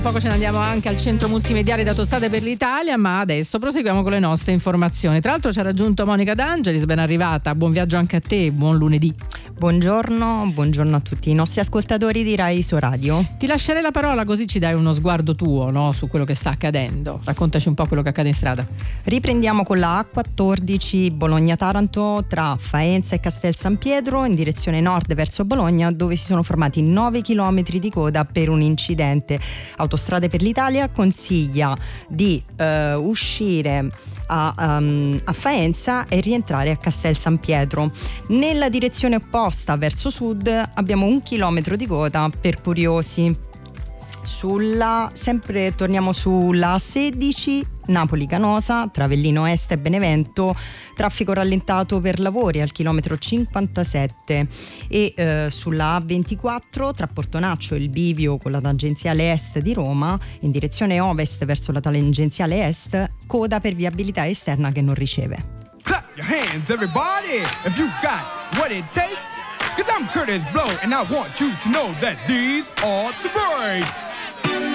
Poco ce ne andiamo anche al centro multimediale di Autostrade per l'Italia, ma adesso proseguiamo con le nostre informazioni. Tra l'altro ci ha raggiunto Monica D'Angelis, ben arrivata, buon viaggio anche a te, buon lunedì. Buongiorno a tutti i nostri ascoltatori di Rai Iso Radio. Ti lascerei la parola così ci dai uno sguardo tuo, no, su quello che sta accadendo. Raccontaci un po' quello che accade in strada. Riprendiamo con la A14 Bologna-Taranto tra Faenza e Castel San Pietro in direzione nord verso Bologna, dove si sono formati 9 km di coda per un incidente. Autostrade per l'Italia consiglia di uscire a Faenza e rientrare a Castel San Pietro. Nella direzione opposta verso sud abbiamo 1 chilometro di coda per curiosi. Sempre torniamo sulla 16 Napoli-Canosa tra Avellino Est e Benevento, traffico rallentato per lavori al chilometro 57 e sulla A24 tra Portonaccio e il bivio con la tangenziale est di Roma in direzione ovest verso la tangenziale est, coda per viabilità esterna che non riceve. Clap your hands everybody if you got what it takes, 'cause I'm Curtis Blow and I want you to know that these are the breaks.